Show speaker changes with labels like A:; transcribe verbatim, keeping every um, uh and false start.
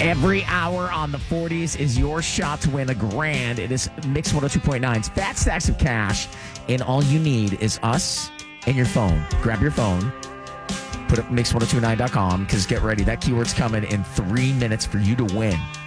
A: Every hour on the forties is your shot to win a grand. It is Mix one oh two point nine's Fat Stacks of Cash. And all you need is us and your phone. Grab your phone, put up mix ten twenty-nine dot com, because get ready. That keyword's coming in three minutes for you to win.